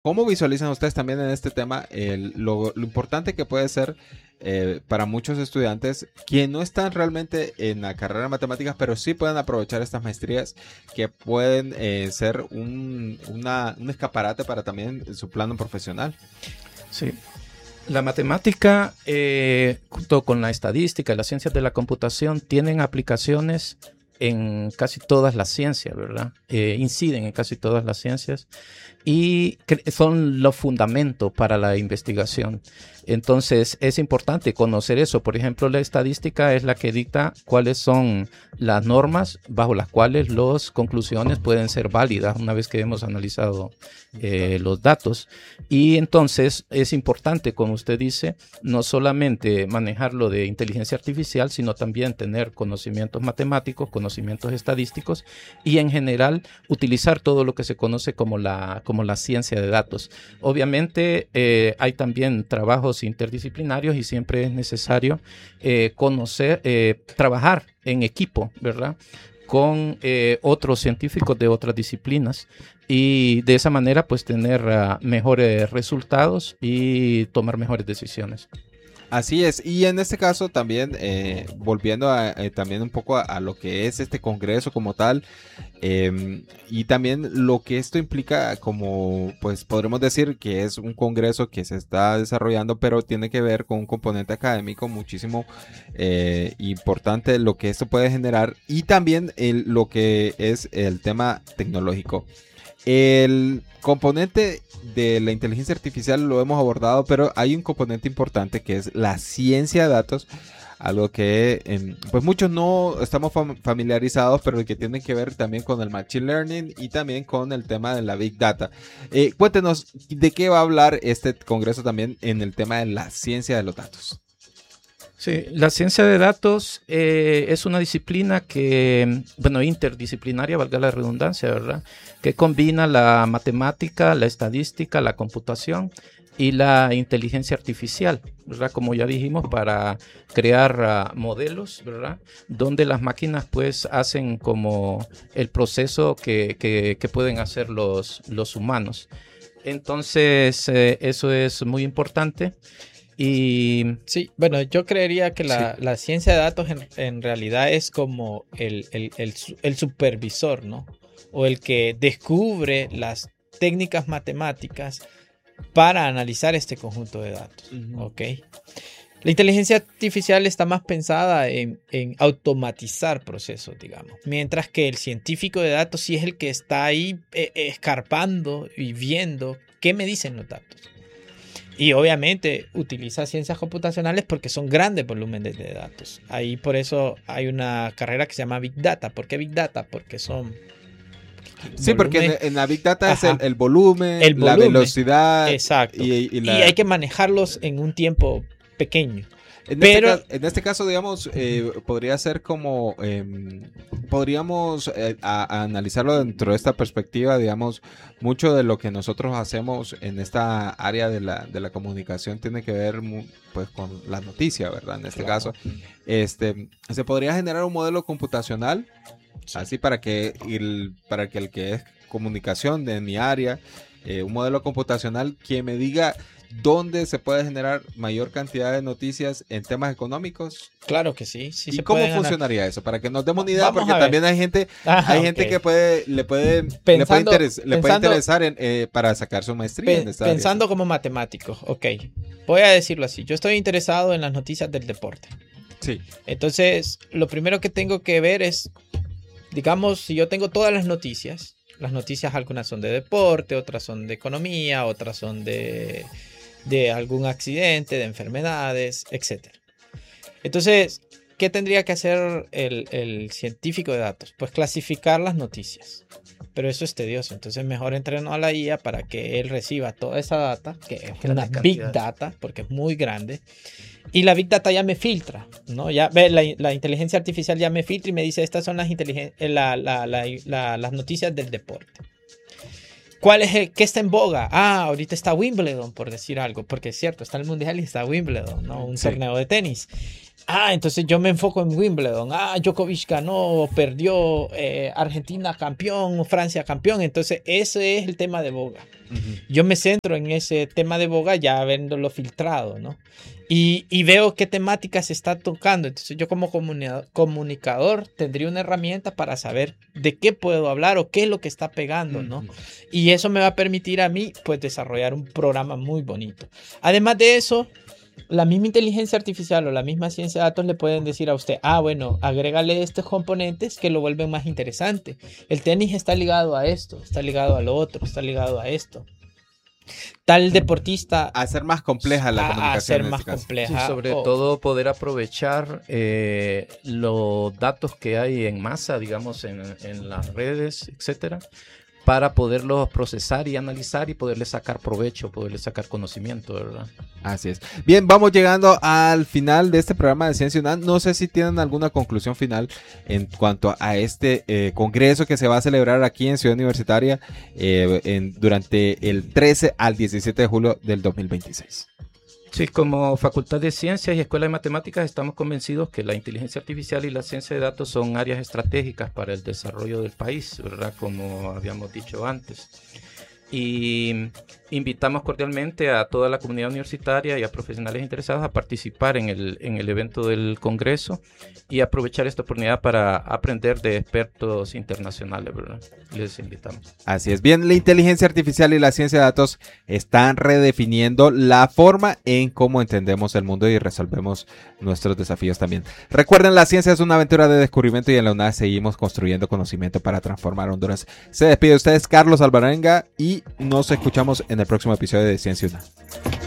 ¿Cómo visualizan ustedes también en este tema lo importante que puede ser para muchos estudiantes que no están realmente en la carrera de matemáticas, pero sí pueden aprovechar estas maestrías que pueden ser un escaparate para también su plano profesional? Sí. La matemática, junto con la estadística y las ciencias de la computación, tienen aplicaciones en casi todas las ciencias, ¿verdad? Inciden en casi todas las ciencias y son los fundamentos para la investigación. Entonces, es importante conocer eso. Por ejemplo, la estadística es la que dicta cuáles son las normas bajo las cuales las conclusiones pueden ser válidas una vez que hemos analizado los datos. Y entonces es importante, como usted dice, no solamente manejarlo de inteligencia artificial, sino también tener conocimientos matemáticos, conocimientos estadísticos y en general utilizar todo lo que se conoce como la ciencia de datos. Obviamente hay también trabajos interdisciplinarios y siempre es necesario trabajar en equipo, ¿verdad? Con otros científicos de otras disciplinas y de esa manera pues tener mejores resultados y tomar mejores decisiones. Así es, y en este caso también, volviendo también un poco a lo que es este congreso como tal, y también lo que esto implica como, pues podremos decir que es un congreso que se está desarrollando, pero tiene que ver con un componente académico muchísimo importante, lo que esto puede generar, y también lo que es el tema tecnológico. El componente de la inteligencia artificial lo hemos abordado, pero hay un componente importante que es la ciencia de datos, algo que pues muchos no estamos familiarizados, pero que tiene que ver también con el machine learning y también con el tema de la big data. Cuéntenos de qué va a hablar este congreso también en el tema de la ciencia de los datos. Sí, la ciencia de datos es una disciplina que, bueno, interdisciplinaria, valga la redundancia, ¿verdad? Que combina la matemática, la estadística, la computación y la inteligencia artificial, ¿verdad? Como ya dijimos, para crear modelos, ¿verdad? Donde las máquinas pues hacen como el proceso que pueden hacer los humanos. Entonces, eso es muy importante. Y sí, bueno, yo creería que sí, la ciencia de datos en realidad es como el supervisor, ¿no? O el que descubre las técnicas matemáticas para analizar este conjunto de datos, ¿ok? La inteligencia artificial está más pensada en automatizar procesos, digamos, mientras que el científico de datos sí es el que está ahí escarpando y viendo qué me dicen los datos. Y obviamente utiliza ciencias computacionales porque son grandes volúmenes de datos. Ahí por eso hay una carrera que se llama Big Data. ¿Por qué Big Data? Porque son... Sí, porque en la Big Data es el volumen, la velocidad. Exacto. Y hay que manejarlos en un tiempo pequeño. En este caso, digamos, podría ser como, podríamos analizarlo dentro de esta perspectiva, digamos, mucho de lo que nosotros hacemos en esta área de la comunicación tiene que ver pues con la noticia, ¿verdad? En este caso, se podría generar un modelo computacional, así para que el que es comunicación de mi área, un modelo computacional que me diga dónde se puede generar mayor cantidad de noticias en temas económicos. Claro que sí. Sí. ¿Y cómo funcionaría eso? Para que nos demos una idea, Vamos porque también hay gente, que le puede interesar para sacar su maestría en esta pensando área. Como matemático, ok. Voy a decirlo así. Yo estoy interesado en las noticias del deporte. Sí. Entonces, lo primero que tengo que ver es, digamos, si yo tengo todas las noticias, algunas son de deporte, otras son de economía, otras son de algún accidente, de enfermedades, etc. Entonces, ¿qué tendría que hacer el científico de datos? Pues clasificar las noticias. Pero eso es tedioso. Entonces, mejor entreno a la IA para que él reciba toda esa data, que es una big data, porque es muy grande. Y la big data ya me filtra, ¿no? Ya ve, la inteligencia artificial ya me filtra y me dice, estas son las noticias del deporte. ¿Qué está en boga? Ahorita está Wimbledon, por decir algo, porque es cierto, está el Mundial y está Wimbledon, ¿no? Un torneo de tenis. entonces yo me enfoco en Wimbledon. Djokovic ganó, perdió, Argentina campeón, Francia campeón. Entonces ese es el tema de boga. Yo me centro en ese tema de boga ya habiéndolo filtrado, ¿no? Y veo qué temática se está tocando. Entonces yo como comunicador tendría una herramienta para saber de qué puedo hablar o qué es lo que está pegando, ¿no? Y eso me va a permitir a mí, pues, desarrollar un programa muy bonito. Además de eso, la misma inteligencia artificial o la misma ciencia de datos le pueden decir a usted, bueno, agrégale estos componentes que lo vuelven más interesante. El tenis está ligado a esto, está ligado a lo otro, está ligado a esto. Tal deportista... Hacer más compleja la comunicación. Hacer más compleja. Sí, sobre todo poder aprovechar los datos que hay en masa, digamos, en las redes, etcétera, para poderlos procesar y analizar y poderle sacar provecho, poderle sacar conocimiento, ¿verdad? Así es. Bien, vamos llegando al final de este programa de Ciencia UNAM. No sé si tienen alguna conclusión final en cuanto a este congreso que se va a celebrar aquí en Ciudad Universitaria durante el 13 al 17 de julio del 2026. Sí, como Facultad de Ciencias y Escuela de Matemáticas estamos convencidos que la inteligencia artificial y la ciencia de datos son áreas estratégicas para el desarrollo del país, ¿verdad? Como habíamos dicho antes. Y invitamos cordialmente a toda la comunidad universitaria y a profesionales interesados a participar en el evento del Congreso y aprovechar esta oportunidad para aprender de expertos internacionales, ¿verdad? Les invitamos. Así es. Bien, la inteligencia artificial y la ciencia de datos están redefiniendo la forma en cómo entendemos el mundo y resolvemos nuestros desafíos también. Recuerden, la ciencia es una aventura de descubrimiento y en la UNAM seguimos construyendo conocimiento para transformar Honduras. Se despide de ustedes Carlos Alvarenga y nos escuchamos en el próximo episodio de Ciencia UNAM.